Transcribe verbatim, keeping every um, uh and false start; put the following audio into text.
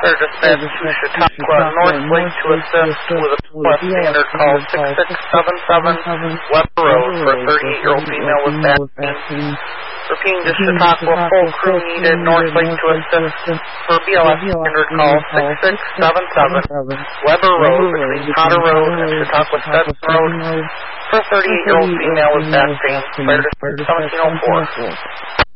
Fire dispatch to Chautauqua North Lake to assist with a West standard call six six seven seven Weber Road for a thirty-eight-year-old female with back pain. Repeating to Chautauqua, full crew needed North Lake to assist for B L S standard call six six seven seven Weber Road between Potter Road and Chautauqua Stetson Road for a thirty-eight-year-old female with back pain. Fire dispatch seventeen oh four.